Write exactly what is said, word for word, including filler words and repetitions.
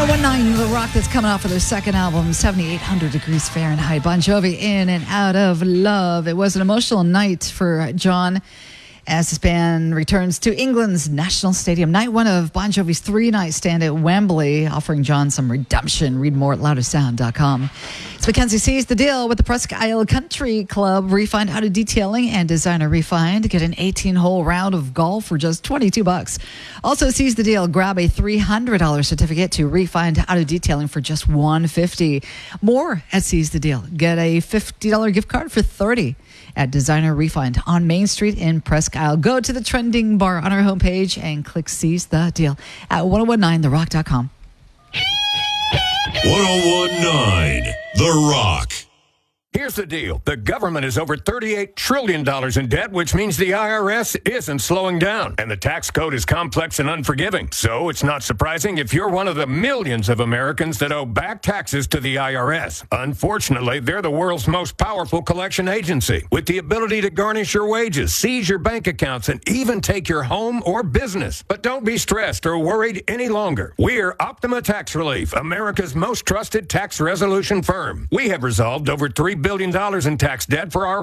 one nineteen, The Rock, that's coming out for their second album, seventy-eight hundred Degrees Fahrenheit. Bon Jovi, In and Out of Love. It was an emotional night for John as his band returns to England's National Stadium. Night one of Bon Jovi's three-night stand at Wembley, offering John some redemption. Read more at louder sound dot com. It's Mackenzie Sees the Deal with the Presque Isle Country Club. Refined Auto Detailing and Designer Refined. Get an eighteen-hole round of golf for just twenty-two bucks. Also, Seize the Deal. Grab a three hundred dollars certificate to Refined Auto Detailing for just one hundred fifty dollars. More at Seize the Deal. Get a fifty dollars gift card for thirty dollars at Designer Refined on Main Street in Presque Isle. Go to the trending bar on our homepage and click Seize the Deal at ten nineteen the rock dot com. ten nineteen The Rock. Here's the deal. The government is over thirty-eight trillion dollars in debt, which means the I R S isn't slowing down. And the tax code is complex and unforgiving. So it's not surprising if you're one of the millions of Americans that owe back taxes to the I R S. Unfortunately, they're the world's most powerful collection agency, with the ability to garnish your wages, seize your bank accounts, and even take your home or business. But don't be stressed or worried any longer. We're Optima Tax Relief, America's most trusted tax resolution firm. We have resolved over three billion dollars in tax debt for our